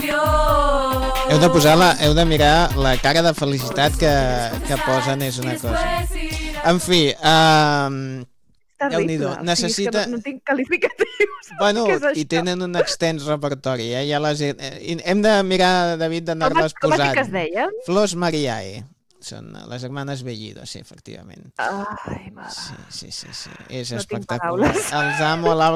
Heu de mirar la cara de felicitat que posen, és una cosa. En fi, Déu-n'hi-do. Terrible. O sigui, és que no tinc qualificatius. Bueno, Què és i això? tenen un extens repertori, Ja hem de mirar, David, d'anar-les Com has dit que posant. es deien? Flors Mariae. Són les germanes Bellido, sí, efectivament. Ai, mare. Sí. És No tinc espectacular. paraules. Els amo a